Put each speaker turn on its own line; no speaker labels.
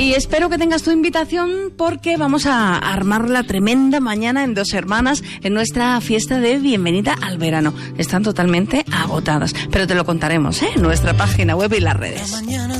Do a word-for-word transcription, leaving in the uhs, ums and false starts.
Y espero que tengas tu invitación porque vamos a armarla tremenda mañana en Dos Hermanas en nuestra fiesta de bienvenida al verano. Están totalmente agotadas, pero te lo contaremos, ¿eh? En nuestra página web y las redes.
La mañana